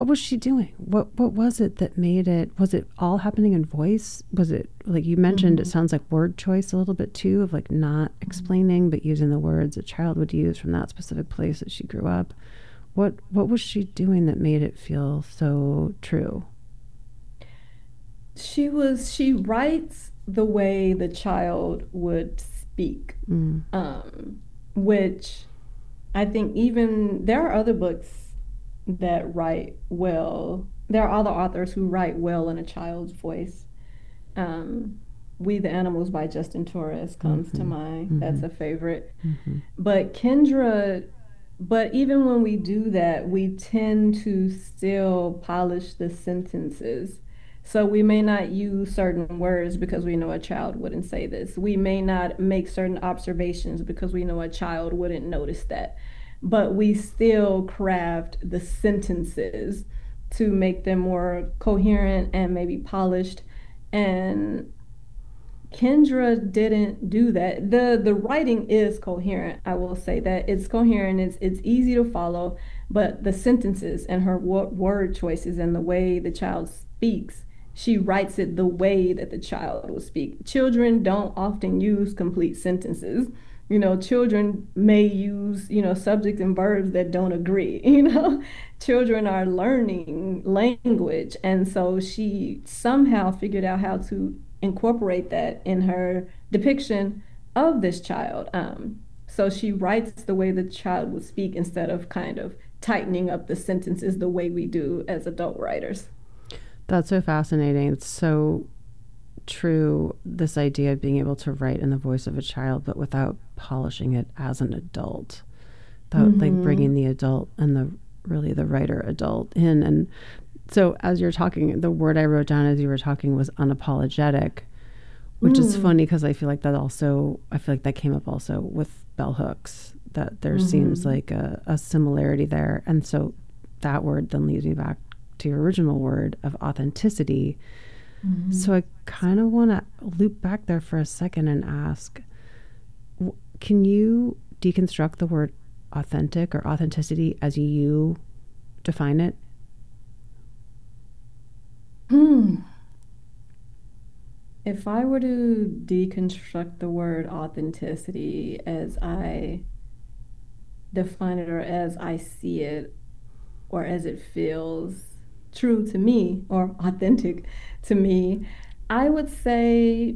What was she doing? What was it that made it? Was it all happening in voice? Was it like you mentioned? It Mhm. sounds like word choice a little bit too, of like not explaining but using the words a child would use from that specific place that she grew up. What was she doing that made it feel so true? She writes the way the child would speak, Mm, um, which I think even there are other books that write well. There are other authors who write well in a child's voice. Um, We the Animals by Justin Torres comes to mm-hmm, mind. mm-hmm, That's a favorite. mm-hmm. But Kendra, but even when we do that, we tend to still polish the sentences. So we may not use certain words because we know a child wouldn't say this. We may not make certain observations because we know a child wouldn't notice that. But we still craft the sentences to make them more coherent and maybe polished. And Kendra didn't do that. The writing is coherent. I will say that it's coherent. It's easy to follow, but the sentences and her word choices and the way the child speaks, she writes it the way that the child will speak. Children don't often use complete sentences. Children may use, subjects and verbs that don't agree. Children are learning language. And so she somehow figured out how to incorporate that in her depiction of this child. So she writes the way the child would speak instead of kind of tightening up the sentences the way we do as adult writers. That's so fascinating. It's so true. This idea of being able to write in the voice of a child, but without polishing it as an adult, without like bringing Mm-hmm. the adult and the really the writer adult in. And so as you're talking, the word I wrote down as you were talking was unapologetic, which is Mm. funny because I feel like that also, I feel like that came up also with bell hooks, that there seems Mm-hmm. like a similarity there. And so that word then leads me back to your original word of authenticity. So Mm-hmm. I kind of want to loop back there for a second and ask, can you deconstruct the word authentic or authenticity as you define it? Hmm. If I were to deconstruct the word authenticity as I define it or as I see it or as it feels true to me or authentic to me, I would say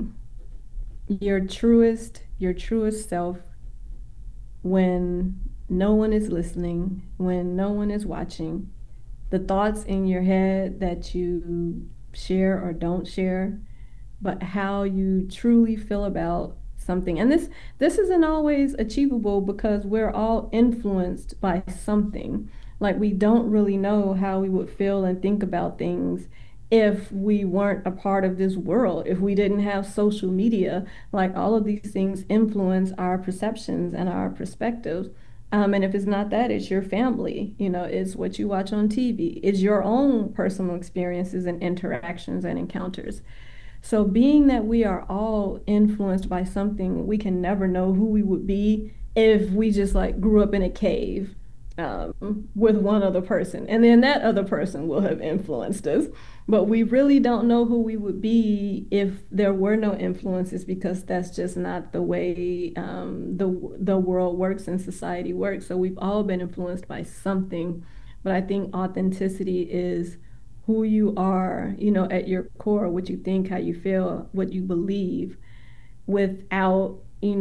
your truest self when no one is listening, when no one is watching, the thoughts in your head that you share or don't share, but how you truly feel about something. And this isn't always achievable because we're all influenced by something. Like we don't really know how we would feel and think about things if we weren't a part of this world, if we didn't have social media. Like all of these things influence our perceptions and our perspectives. And if it's not that, it's your family, it's what you watch on TV, it's your own personal experiences and interactions and encounters. So, being that we are all influenced by something, we can never know who we would be if we just like grew up in a cave with one other person. And then that other person will have influenced us. But we really don't know who we would be if there were no influences because that's just not the way the world works and society works. So, we've all been influenced by something. But I think authenticity is who you are, at your core, what you think, how you feel, what you believe, without,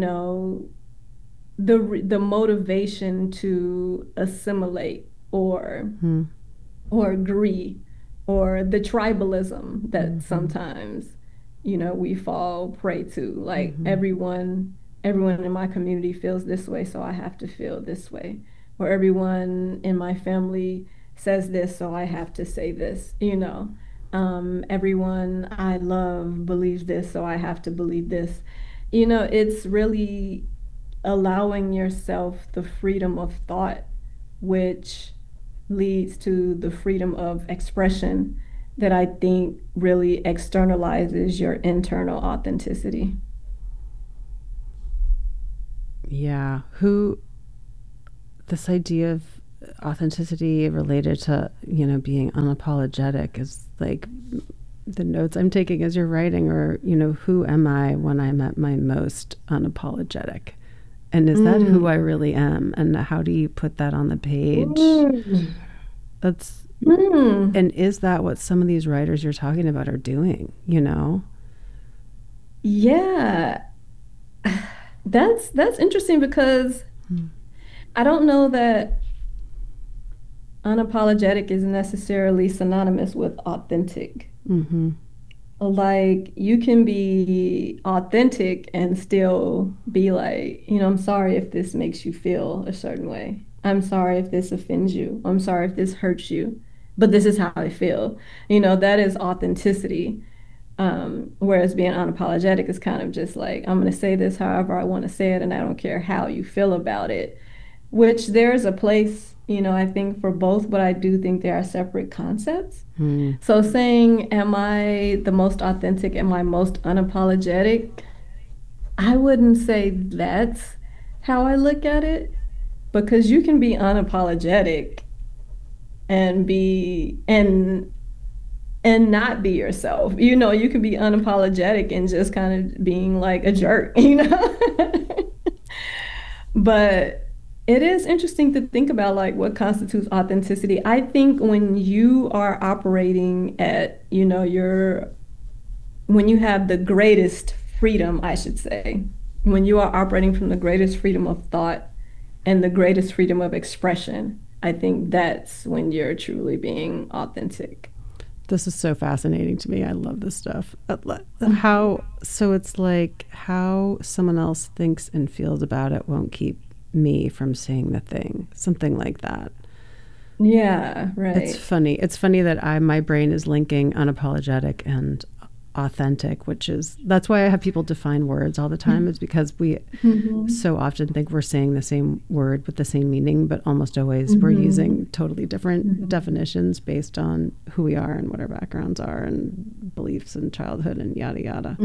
the motivation to assimilate Hmm. or agree or the tribalism that Mm-hmm. sometimes, we fall prey to. Like Mm-hmm. everyone in my community feels this way, so I have to feel this way. Or everyone in my family says this, so I have to say this. Everyone I love believes this, so I have to believe this. It's really allowing yourself the freedom of thought, which leads to the freedom of expression that I think really externalizes your internal authenticity. Yeah. Who, this idea of authenticity related to, being unapologetic is like the notes I'm taking as you're writing, or, who am I when I'm at my most unapologetic? And is that who I really am? And how do you put that on the page? That's, and is that what some of these writers you're talking about are doing, Yeah. That's interesting because I don't know that unapologetic is necessarily synonymous with authentic. Like you can be authentic and still be like, I'm sorry if this makes you feel a certain way. I'm sorry if this offends you. I'm sorry if this hurts you, but this is how I feel. That is authenticity. Whereas being unapologetic is kind of just like, I'm going to say this however I want to say it, and I don't care how you feel about it, which there's a place, I think for both, but I do think they are separate concepts. So saying, am I the most authentic? Am I most unapologetic? I wouldn't say that's how I look at it, because you can be unapologetic and be and not be yourself. You can be unapologetic and just kind of being like a jerk. But it is interesting to think about like what constitutes authenticity. I think when you are operating at, when you have the greatest freedom, I should say, when you are operating from the greatest freedom of thought and the greatest freedom of expression, I think that's when you're truly being authentic. This is so fascinating to me. I love this stuff. So it's like how someone else thinks and feels about it won't keep me from saying the thing. Something like that. Yeah, right. It's funny. It's funny that my brain is linking unapologetic and authentic, that's why I have people define words all the time, is because we so often think we're saying the same word with the same meaning, but almost always we're using totally different definitions based on who we are and what our backgrounds are and beliefs and childhood and yada yada.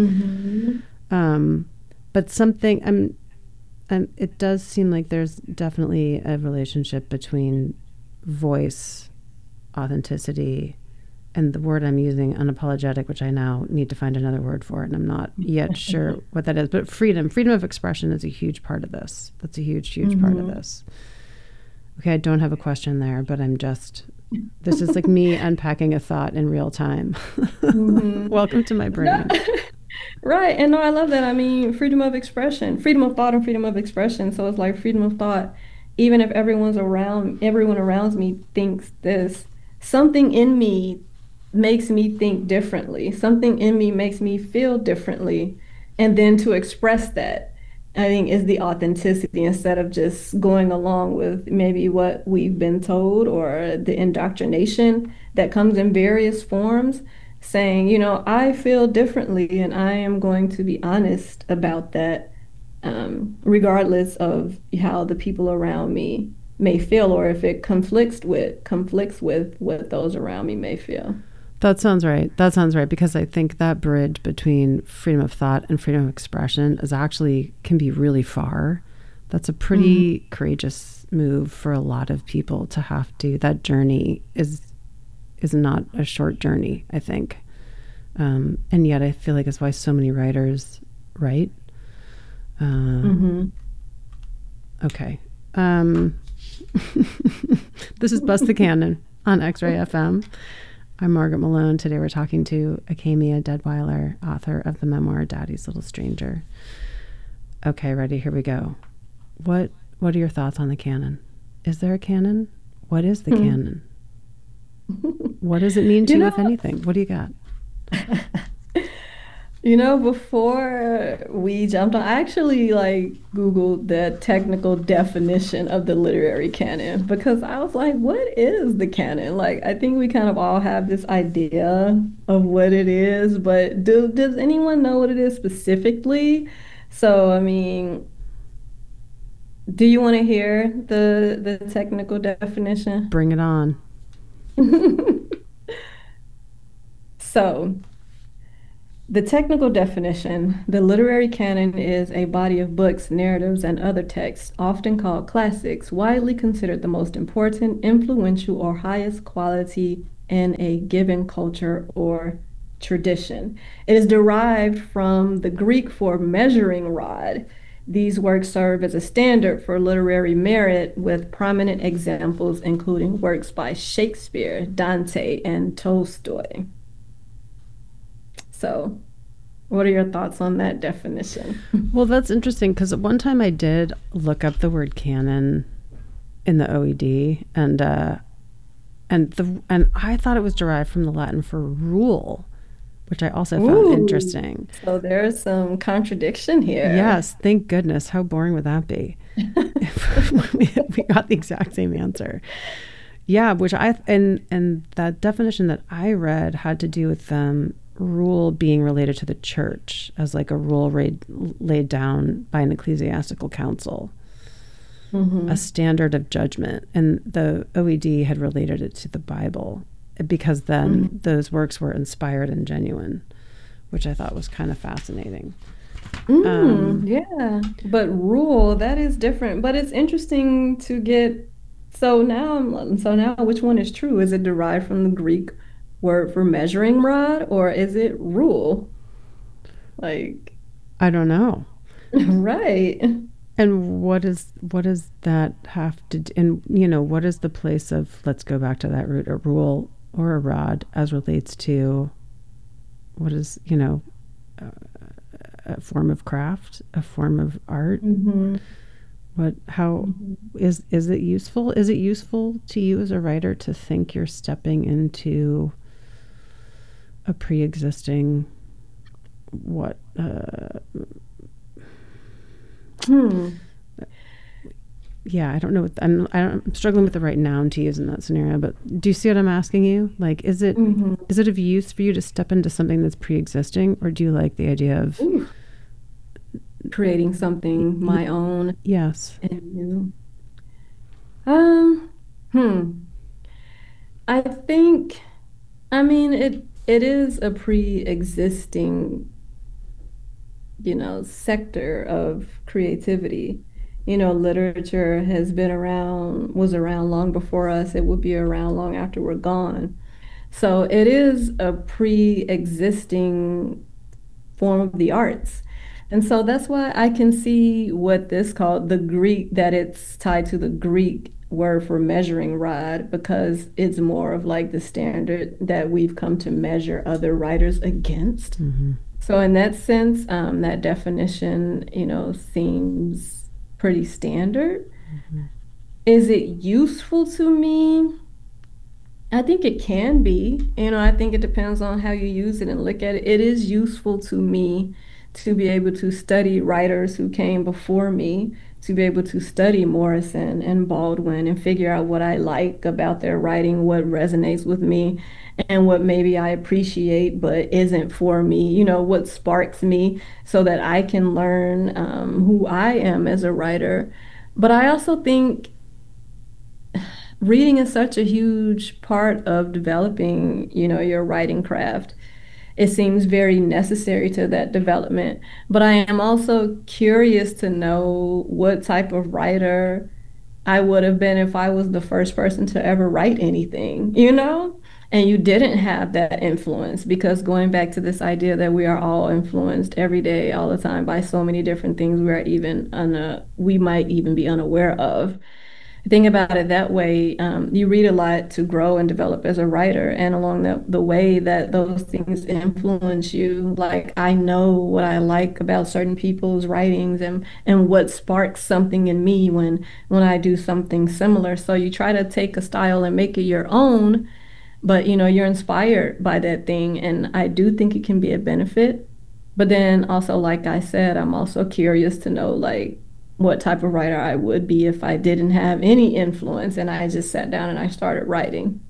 But something it does seem like there's definitely a relationship between voice, authenticity, and the word I'm using, unapologetic, which I now need to find another word for it, and I'm not yet sure what that is. But freedom of expression is a huge part of this. That's a huge, huge part of this. Okay, I don't have a question there, but this is like me unpacking a thought in real time. Welcome to my brain. Right. And no, I love that. I mean, freedom of expression, freedom of thought and freedom of expression. So it's like freedom of thought, even if everyone around me thinks this, something in me makes me think differently. Something in me makes me feel differently. And then to express that, I think, is the authenticity, instead of just going along with maybe what we've been told or the indoctrination that comes in various forms, saying, I feel differently and I am going to be honest about that, regardless of how the people around me may feel, or if it conflicts with what those around me may feel. That sounds right. Because I think that bridge between freedom of thought and freedom of expression can be really far. That's a pretty courageous move for a lot of people to have to. That journey is not a short journey, I think. And yet I feel like it's why so many writers write. Okay. This is Bust the Canon on X-Ray FM. I'm Margaret Malone. Today we're talking to Akemia Deadwyler, author of the memoir Daddy's Little Stranger. Okay, ready? Here we go. What are your thoughts on the canon? Is there a canon? What is the canon? What does it mean to you, if anything? What do you got? Before we jumped on, I actually Googled the technical definition of the literary canon, because I was like, what is the canon? I think we kind of all have this idea of what it is, but does anyone know what it is specifically? So, I mean, do you want to hear the technical definition? Bring it on. So, The technical definition, the literary canon is a body of books, narratives, and other texts, often called classics, widely considered the most important, influential, or highest quality in a given culture or tradition. It is derived from the Greek for measuring rod. These works serve as a standard for literary merit, with prominent examples including works by Shakespeare, Dante, and Tolstoy. So, what are your thoughts on that definition? Well, that's interesting because at one time I did look up the word canon in the OED, and I thought it was derived from the Latin for rule, which I also found Ooh, interesting. so there's some contradiction here. Yes, thank goodness. How boring would that be? We got the exact same answer. Yeah, which and that definition that I read had to do with rule being related to the church as like a rule laid down by an ecclesiastical council, a standard of judgment. And the OED had related it to the Bible because then those works were inspired and genuine, which I thought was kind of fascinating. Yeah, but rule, that is different. But it's interesting to get. So now, which one is true? Is it derived from the Greek word for measuring rod, or is it rule? Like, I don't know. right. And what does that have to do, and what is the place of, let's go back to that root, a rule or a rod as relates to what is, a form of craft, a form of art? How is it useful? Is it useful to you as a writer to think you're stepping into a pre-existing yeah, I don't know. I'm struggling with the right noun to use in that scenario, but do you see what I'm asking you? Like, is it of use for you to step into something that's pre-existing, or do you like the idea of creating something my own? Yes. And new. I think, I mean, it is a pre-existing, sector of creativity. Literature was around long before us. It would be around long after we're gone. So it is a pre-existing form of the arts. And so that's why I can see what this called the Greek, that it's tied to the Greek word for measuring rod, because it's more of like the standard that we've come to measure other writers against. So in that sense, that definition, seems pretty standard. Is it useful to me? I think it can be. I think it depends on how you use it and look at it. It is useful to me to be able to study writers who came before me, to be able to study Morrison and Baldwin and figure out what I like about their writing, what resonates with me, and what maybe I appreciate but isn't for me, what sparks me, so that I can learn who I am as a writer. But I also think reading is such a huge part of developing, your writing craft. It seems very necessary to that development. But I am also curious to know what type of writer I would have been if I was the first person to ever write anything, And you didn't have that influence, because going back to this idea that we are all influenced every day, all the time, by so many different things we might even be unaware of. Think about it that way. You read a lot to grow and develop as a writer, and along the way that those things influence you, like I know what I like about certain people's writings, and what sparks something in me when I do something similar. So you try to take a style and make it your own, but you're inspired by that thing, and I do think it can be a benefit. But then also, like I said, I'm also curious to know, like, what type of writer I would be if I didn't have any influence and I just sat down and I started writing.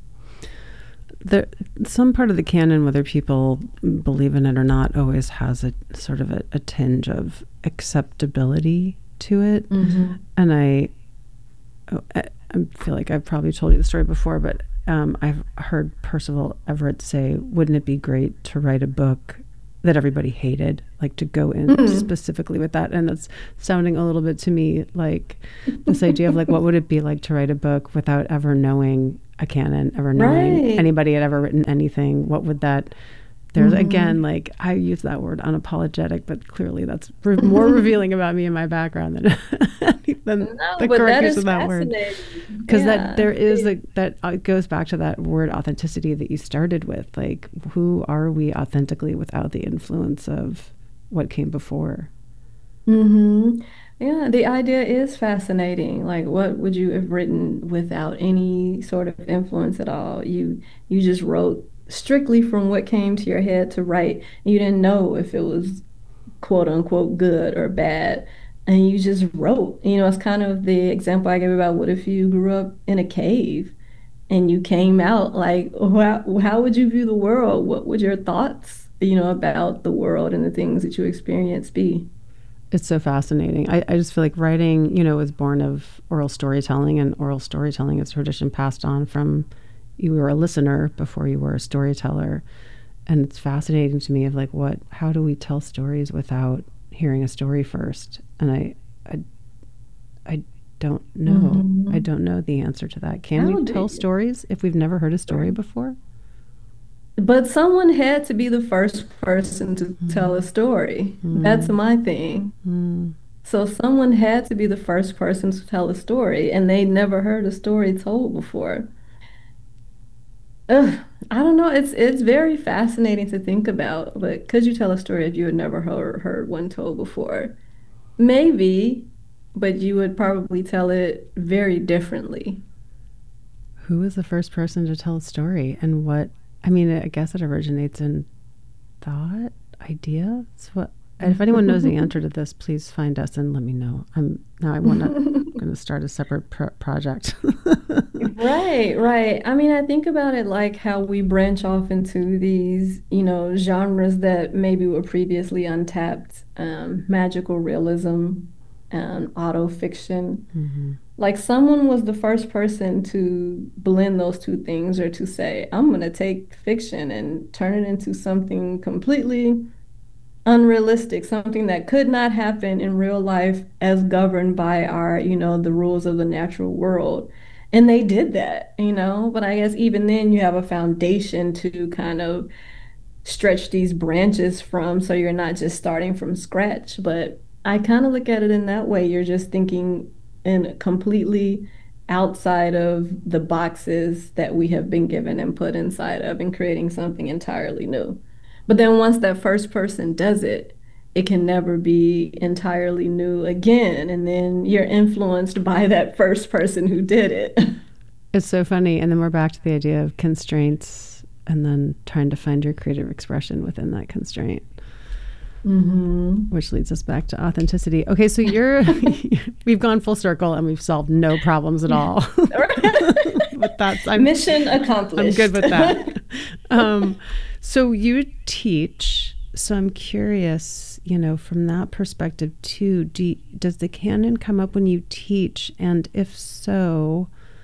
Some part of the canon, whether people believe in it or not, always has a sort of a tinge of acceptability to it. And I feel like I've probably told you the story before, but I've heard Percival Everett say, wouldn't it be great to write a book that everybody hated, like to go in Mm. specifically with that. And it's sounding a little bit to me like this idea of like, what would it be like to write a book without ever knowing a canon, ever knowing Right. anybody had ever written anything? What would that, there's again, like I use that word unapologetic, but clearly that's more revealing about me and my background than, than No, the but correct that use is of that word. fascinating. Because that Yeah. there is a, that goes back to that word authenticity that you started with. Like, who are we authentically without the influence of what came before? Mm-hmm. Yeah, the idea is fascinating. Like, what would you have written without any sort of influence at all? You just wrote strictly from what came to your head to write. You didn't know if it was quote unquote good or bad. And you just wrote. It's kind of the example I gave about what if you grew up in a cave and you came out like, how would you view the world? What would your thoughts, about the world and the things that you experience be? It's so fascinating. I just feel like writing, was born of oral storytelling, and oral storytelling is tradition passed on from you were a listener before you were a storyteller. And it's fascinating to me of like how do we tell stories without hearing a story first? And I I don't know. I Mhm. don't know the answer to that. Can we How do tell you? stories if we've never heard a story before? But someone had to be the first person to tell a Mm, story. That's mm, my thing. mm. So someone had to be the first person to tell a story, and they never heard a story told before. Ugh, I don't know. It's very fascinating to think about, but could you tell a story if you had never heard one told before? Maybe, but you would probably tell it very differently. Who was the first person to tell a story, and what? I mean, I guess it originates in thought, ideas. What? And if anyone knows the answer to this, please find us and let me know. I want to going to start a separate project. Right, right. I mean, I think about it like how we branch off into these, genres that maybe were previously untapped, magical realism and auto fiction. Hmm. Like someone was the first person to blend those two things or to say, I'm going to take fiction and turn it into something completely unrealistic, something that could not happen in real life as governed by our, the rules of the natural world. And they did that, but I guess even then you have a foundation to kind of stretch these branches from, so you're not just starting from scratch. But I kind of look at it in that way. You're just thinking in completely outside of the boxes that we have been given and put inside of and creating something entirely new. But then once that first person does it, it can never be entirely new again. And then you're influenced by that first person who did it. It's so funny, and then we're back to the idea of constraints, and then trying to find your creative expression within that constraint, Hmm. which leads us back to authenticity. Okay, so we've gone full circle and we've solved no problems at all. But Mission I'm good accomplished. with that. Um, so you teach. So I'm curious, from that perspective too. Does the canon come up when you teach? And if so,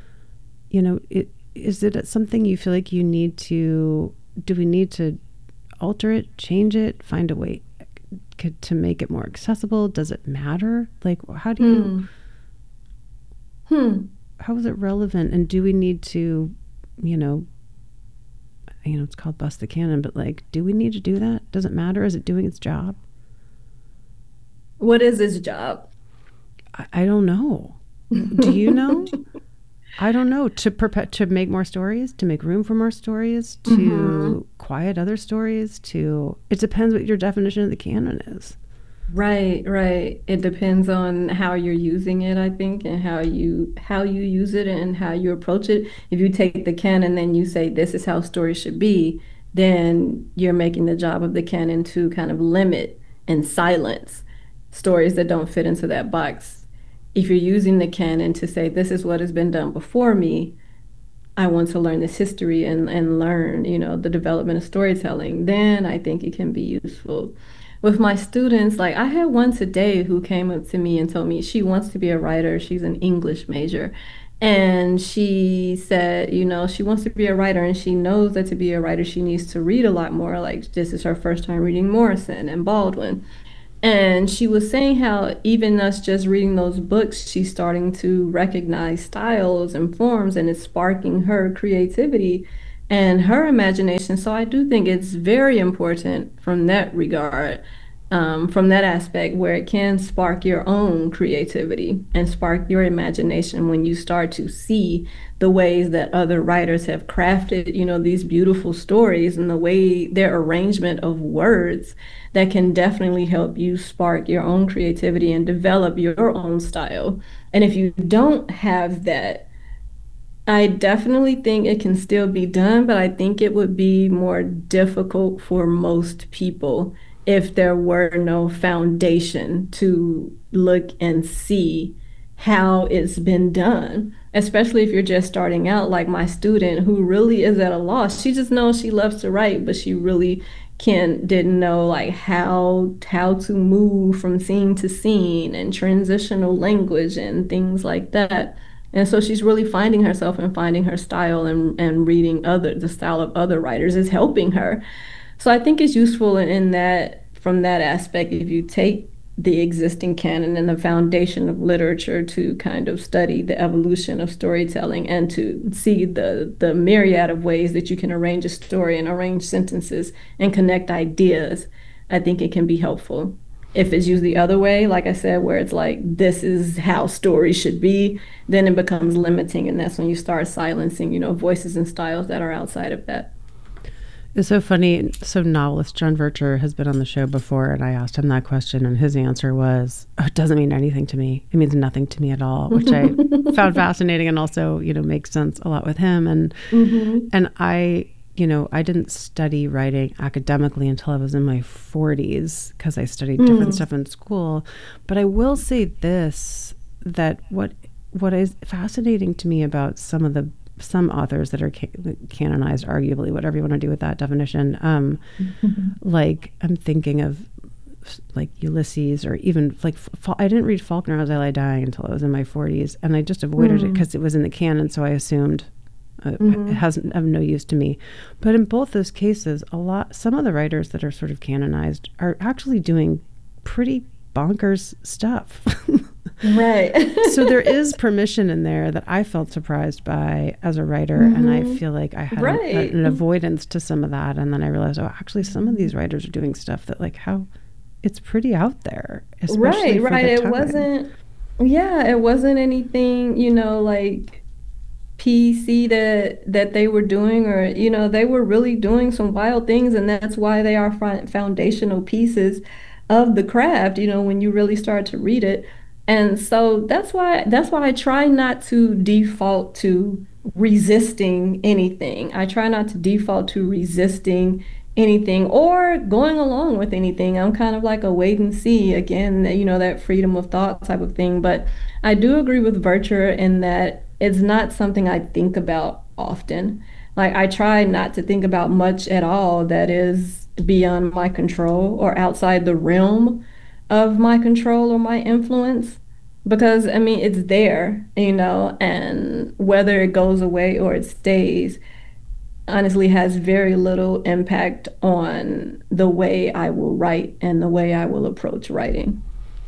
is it something you feel like you need to? Do we need to alter it, change it, find a way to make it more accessible? Does it matter? Like, how do you? Hmm. Hmm. How is it relevant? And do we need to, you know, it's called bust the canon, but like, do we need to do that? Does it matter? Is it doing its job? What is his job? I don't know. Do you know? I don't know. To make more stories, to make room for more stories, Hmm. to quiet other stories, it depends what your definition of the canon is. Right, right. It depends on how you're using it, I think, and how you use it and how you approach it. If you take the canon and then you say this is how stories should be, then you're making the job of the canon to kind of limit and silence stories that don't fit into that box. If you're using the canon to say this is what has been done before me, I want to learn this history and learn, the development of storytelling, then I think it can be useful. With my students, like I had one today who came up to me and told me she wants to be a writer. She's an English major. And she said, she wants to be a writer and she knows that to be a writer, she needs to read a lot more. Like, this is her first time reading Morrison and Baldwin. And she was saying how even us just reading those books, she's starting to recognize styles and forms, and it's sparking her creativity and her imagination. So I do think it's very important from that regard, from that aspect, where it can spark your own creativity and spark your imagination when you start to see the ways that other writers have crafted, these beautiful stories, and the way their arrangement of words that can definitely help you spark your own creativity and develop your own style. And if you don't have that, I definitely think it can still be done, but I think it would be more difficult for most people if there were no foundation to look and see how it's been done, especially if you're just starting out, like my student who really is at a loss. She just knows she loves to write, but she really didn't know like how to move from scene to scene and transitional language and things like that. And so she's really finding herself and finding her style, and reading the style of other writers is helping her. So I think it's useful in that, from that aspect, if you take the existing canon and the foundation of literature to kind of study the evolution of storytelling and to see the myriad of ways that you can arrange a story and arrange sentences and connect ideas. I think it can be helpful. If it's used the other way, like I said, where it's like, this is how stories should be, then it becomes limiting. And that's when you start silencing, voices and styles that are outside of that. It's so funny. So novelist John Vercher has been on the show before, and I asked him that question, and his answer was, "Oh, it doesn't mean anything to me. It means nothing to me at all," which I found fascinating, and also, makes sense a lot with him. And and I didn't study writing academically until I was in my 40s because I studied different stuff in school. But I will say this, that what is fascinating to me about some authors that are canonized, arguably, whatever you want to do with that definition. Like, I'm thinking of like Ulysses, or even like, I didn't read Faulkner As I Lie Dying until I was in my 40s, and I just avoided it because it was in the canon, so I assumed it hasn't of no use to me. But in both those cases, some of the writers that are sort of canonized are actually doing pretty bonkers stuff. Right. So there is permission in there that I felt surprised by as a writer, and I feel like I had an avoidance to some of that, and then I realized, oh, actually some of these writers are doing stuff that, like, how it's pretty out there, especially for the time. It wasn't anything, like PC that they were doing, or they were really doing some wild things, and that's why they are foundational pieces of the craft, when you really start to read it. And so that's why I try not to default to resisting anything. I try not to default to resisting anything or going along with anything. I'm kind of like a wait and see, again, that freedom of thought type of thing. But I do agree with Vercher in that it's not something I think about often. Like, I try not to think about much at all that is beyond my control or outside the realm of my control or my influence, because it's there, and whether it goes away or it stays honestly has very little impact on the way I will write and the way I will approach writing.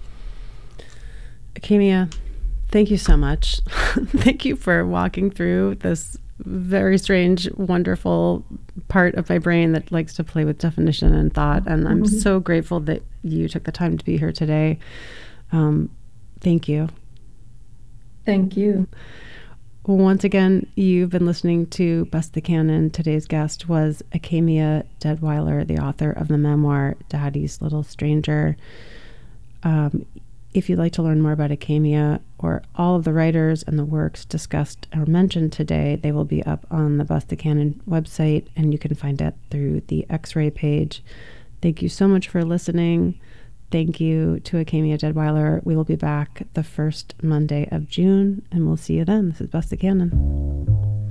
Akemia, thank you so much. Thank you for walking through this very strange, wonderful part of my brain that likes to play with definition and thought. And I'm so grateful that you took the time to be here today. Thank you. Thank you. Once again, you've been listening to Bust the Canon. Today's guest was Akemia Deadwyler, the author of the memoir, Daddy's Little Stranger. If you'd like to learn more about Akemia or all of the writers and the works discussed or mentioned today, they will be up on the Bust the Canon website, and you can find it through the X-Ray page. Thank you so much for listening. Thank you to Akemia Deadwyler. We will be back the first Monday of June, and we'll see you then. This is Bust the Canon.